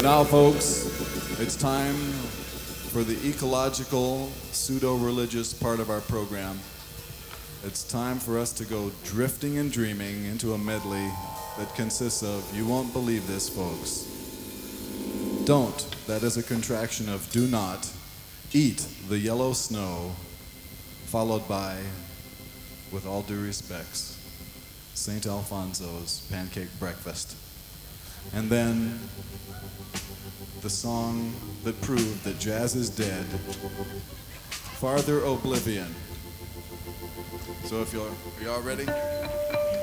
Now, folks, it's time for the ecological, pseudo-religious part of our program. It's time for us to go drifting and dreaming into a medley that consists of, you won't believe this, folks. Don't, that is a contraction of do not, eat the yellow snow, followed by, with all due respects, St. Alfonso's Pancake Breakfast. And then the song that proved that jazz is dead, Farther Oblivion. So are y'all ready?